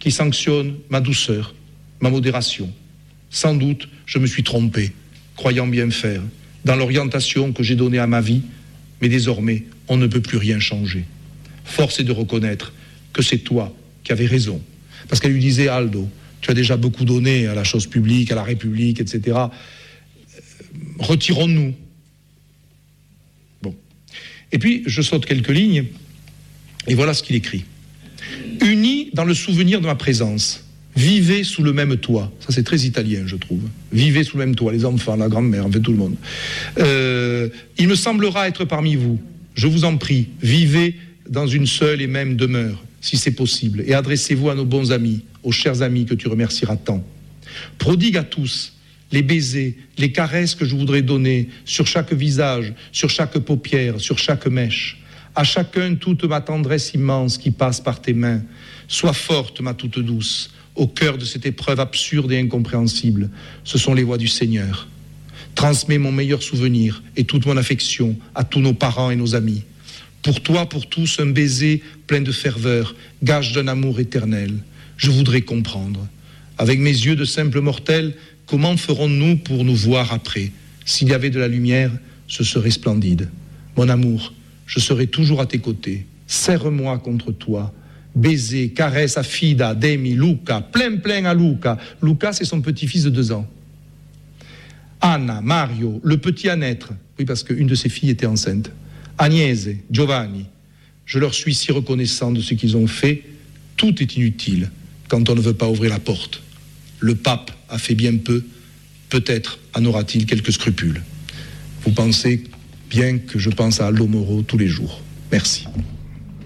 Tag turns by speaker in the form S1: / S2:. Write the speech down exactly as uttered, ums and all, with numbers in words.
S1: qui sanctionne ma douceur, ma modération. Sans doute, je me suis trompé, croyant bien faire, dans l'orientation que j'ai donnée à ma vie, mais désormais, on ne peut plus rien changer. Force est de reconnaître que c'est toi qui avais raison. Parce qu'elle lui disait, Aldo, tu as déjà beaucoup donné à la chose publique, à la République, et cetera. Retirons-nous. Bon. Et puis, je saute quelques lignes, et voilà ce qu'il écrit. Unis dans le souvenir de ma présence, vivez sous le même toit. Ça, c'est très italien, je trouve. Vivez sous le même toit, les enfants, la grand-mère, en fait, tout le monde. Euh, il me semblera être parmi vous. Je vous en prie, vivez dans une seule et même demeure, si c'est possible, et adressez-vous à nos bons amis, aux chers amis que tu remercieras tant. Prodigue à tous les baisers, les caresses que je voudrais donner sur chaque visage, sur chaque paupière, sur chaque mèche. À chacun toute ma tendresse immense qui passe par tes mains. Sois forte, ma toute douce, au cœur de cette épreuve absurde et incompréhensible. Ce sont les voix du Seigneur. Transmets mon meilleur souvenir et toute mon affection à tous nos parents et nos amis. Pour toi, pour tous, un baiser plein de ferveur, gage d'un amour éternel. Je voudrais comprendre. Avec mes yeux de simple mortel, comment ferons-nous pour nous voir après? S'il y avait de la lumière, ce serait splendide. Mon amour, je serai toujours à tes côtés. Serre-moi contre toi. Baiser, caresse à Fida, Demi, Luca, plein plein à Luca. Luca, c'est son petit-fils de deux ans. Anna, Mario, le petit à naître. Oui, parce qu'une de ses filles était enceinte. Agnese, Giovanni. Je leur suis si reconnaissant de ce qu'ils ont fait. Tout est inutile quand on ne veut pas ouvrir la porte. Le pape a fait bien peu. Peut-être en aura-t-il quelques scrupules. Vous pensez bien que je pense à Aldo Moro tous les jours. Merci.